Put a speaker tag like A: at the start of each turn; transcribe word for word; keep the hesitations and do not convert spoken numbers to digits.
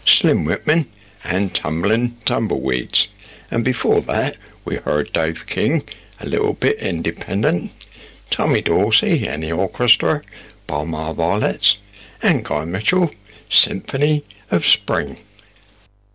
A: Slim Whitman and Tumbling Tumbleweeds. And before that we heard Dave King, A Little Bit Independent, Tommy Dorsey and the Orchestra, Balmain Violets, and Guy Mitchell, Symphony of Spring.